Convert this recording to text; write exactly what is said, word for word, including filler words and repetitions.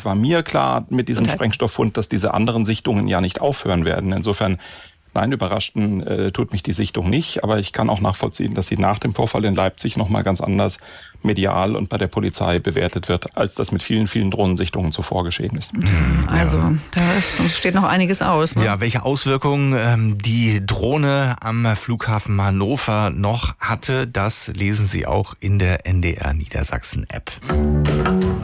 Gleichzeitig war mir klar mit diesem Okay. Sprengstofffund, dass diese anderen Sichtungen ja nicht aufhören werden. Insofern, nein, überraschten äh, tut mich die Sichtung nicht. Aber ich kann auch nachvollziehen, dass sie nach dem Vorfall in Leipzig nochmal ganz anders medial und bei der Polizei bewertet wird, als das mit vielen, vielen Drohnensichtungen zuvor geschehen ist. Also, da ist, steht noch einiges aus. Ne? Ja, welche Auswirkungen ähm, die Drohne am Flughafen Hannover noch hatte, das lesen Sie auch in der N D R Niedersachsen App.